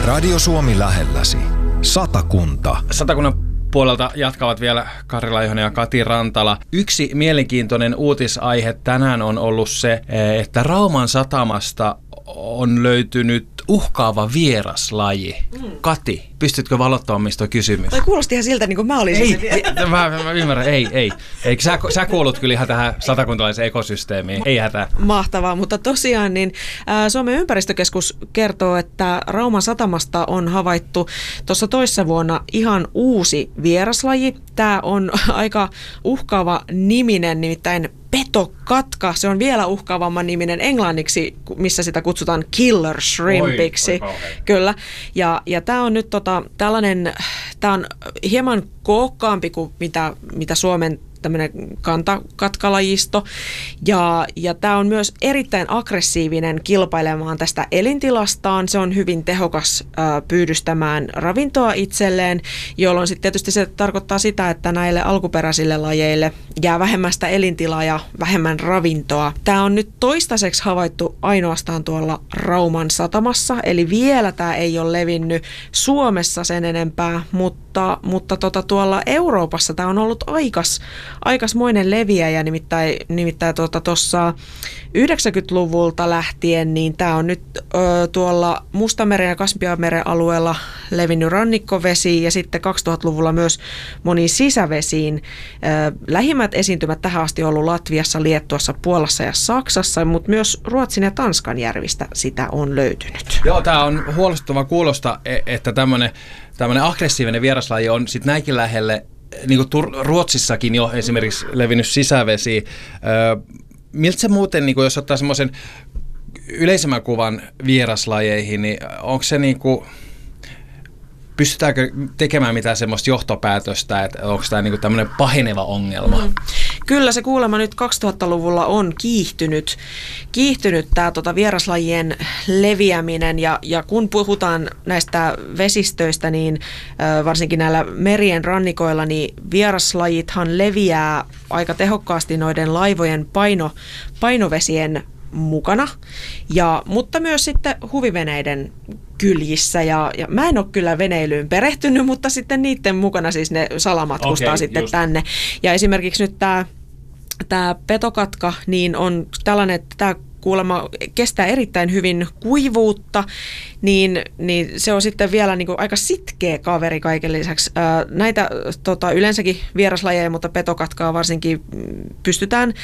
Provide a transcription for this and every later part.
Radio Suomi lähelläsi. Satakunta. Satakunnan puolelta jatkavat vielä Kari Laihonen ja Kati Rantala. Yksi mielenkiintoinen uutisaihe tänään on ollut se, että Rauman satamasta on löytynyt uhkaava vieraslaji. Kati, pystytkö valottamaan, mistä on kysymys? Tai kuulosti ihan siltä, niin kuin mä olisin. Mä ymmärrän, ei. Sä kuulut kyllä ihan tähän satakuntalaiseen ekosysteemiin, ei hätää. Mahtavaa, mutta tosiaan niin Suomen ympäristökeskus kertoo, että Rauman satamasta on havaittu tuossa toissa vuonna ihan uusi vieraslaji. Tämä on aika uhkaava niminen, nimittäin petokatka. Se on vielä uhkaavamman niminen englanniksi, missä sitä kutsutaan killer shrimpiksi. Kyllä. Ja tämä on nyt tällainen, tämä on hieman kookkaampi kuin mitä Suomen tämmöinen kantakatkalajista. Ja tämä on myös erittäin aggressiivinen kilpailemaan tästä elintilastaan. Se on hyvin tehokas pyydystämään ravintoa itselleen, jolloin sitten tietysti se tarkoittaa sitä, että näille alkuperäisille lajeille jää vähemmän sitä elintilaa ja vähemmän ravintoa. Tämä on nyt toistaiseksi havaittu ainoastaan tuolla Rauman satamassa, eli vielä tämä ei ole levinnyt Suomessa sen enempää, mutta tuolla Euroopassa tämä on ollut aikasmoinen leviäjä, nimittäin tuossa 90-luvulta lähtien, niin tämä on nyt tuolla Mustameren ja Kaspianmeren alueella levinnyt rannikkovesiin ja sitten 2000-luvulla myös moniin sisävesiin. Lähimmät esiintymät tähän asti on ollut Latviassa, Liettuassa, Puolassa ja Saksassa, mutta myös Ruotsin ja Tanskan järvistä sitä on löytynyt. Joo, tämä on huolestuttava kuulosta, että tämmöinen aggressiivinen vieraslaji on sitten näinkin lähelle, niin kuin Ruotsissakin jo esimerkiksi levinnyt sisävesi. Miltä se muuten, niin kuin jos ottaa semmoisen yleisemmän kuvan vieraslajeihin, niin onko se niin kuin, pystytäänkö tekemään mitään semmoista johtopäätöstä, että onko tämä niin kuin tämmöinen paheneva ongelma? Kyllä se kuulemma nyt 2000-luvulla on kiihtynyt tämä vieraslajien leviäminen ja kun puhutaan näistä vesistöistä, niin varsinkin näillä merien rannikoilla, niin vieraslajithan leviää aika tehokkaasti noiden laivojen painovesien mukana, mutta myös sitten huviveneiden kyljissä ja mä en ole kyllä veneilyyn perehtynyt, mutta sitten niiden mukana siis ne salamatkustaa sitten tänne. Ja esimerkiksi nyt tämä petokatka niin on tällainen, että tämä kuulemma kestää erittäin hyvin kuivuutta, niin se on sitten vielä niin kuin aika sitkeä kaveri kaiken lisäksi. Näitä yleensäkin vieraslajeja, mutta petokatkaa varsinkin pystytään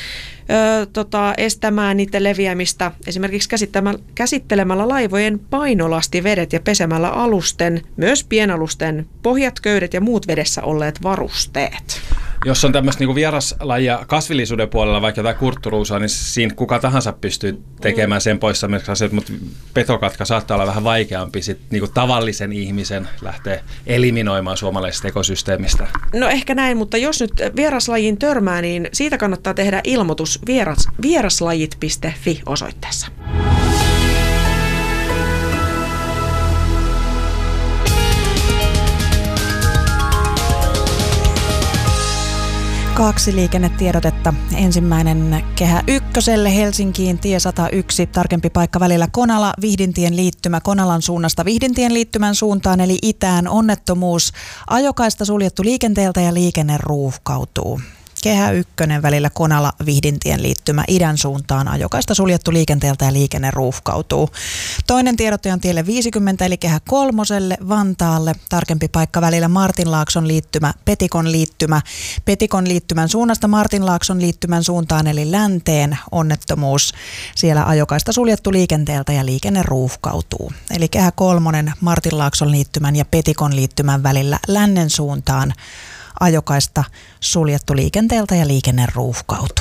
estämään niiden leviämistä esimerkiksi käsittelemällä laivojen painolastivedet ja pesemällä alusten, myös pienalusten pohjat, köydet ja muut vedessä olleet varusteet. Jos on tämmöistä niin vieraslajia kasvillisuuden puolella, vaikka jotain kurtturuusaa, niin siinä kuka tahansa pystyy tekemään sen poistamista asiat, mutta petokatka saattaa olla vähän vaikeampi sit, niin kuin tavallisen ihmisen lähteä eliminoimaan suomalaisesta ekosysteemistä. No ehkä näin, mutta jos nyt vieraslajiin törmää, niin siitä kannattaa tehdä ilmoitus vieraslajit.fi osoitteessa. Kaksi liikennetiedotetta. Ensimmäinen Kehä Ykköselle Helsinkiin tie 101, tarkempi paikka välillä Konala-Vihdintien liittymä Konalan suunnasta Vihdintien liittymän suuntaan eli itään onnettomuus. Ajokaista suljettu liikenteeltä ja liikenne ruuhkautuu. Kehä Ykkönen välillä Konala-Vihdintien liittymä idän suuntaan, ajokaista suljettu liikenteeltä ja liikenne ruuhkautuu. Toinen tiedote on tielle 50 eli Kehä Kolmoselle Vantaalle, tarkempi paikka välillä Martinlaakson liittymä, Petikon liittymän suunnasta Martinlaakson liittymän suuntaan eli länteen onnettomuus. Siellä ajokaista suljettu liikenteeltä ja liikenne ruuhkautuu. Eli Kehä Kolmonen Martinlaakson liittymän ja Petikon liittymän välillä lännen suuntaan. Ajokaista suljettu liikenteeltä ja liikenne ruuhkautuu.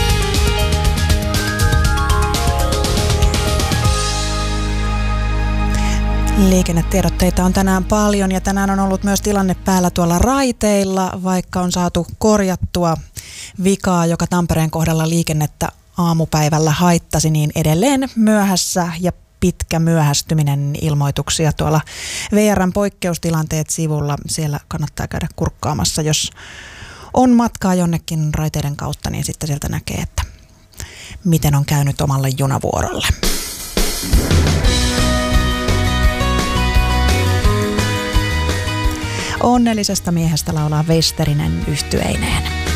Liikennetiedotteita on tänään paljon ja tänään on ollut myös tilanne päällä tuolla raiteilla, vaikka on saatu korjattua vikaa, joka Tampereen kohdalla liikennettä aamupäivällä haittasi, niin edelleen myöhässä ja pitkä myöhästyminen ilmoituksia tuolla VR:n poikkeustilanteet sivulla. Siellä kannattaa käydä kurkkaamassa, jos on matkaa jonnekin raiteiden kautta, niin sitten sieltä näkee, että miten on käynyt omalle junavuorolle. Onnellisesta miehestä laulaa Westerinen yhtyeineen.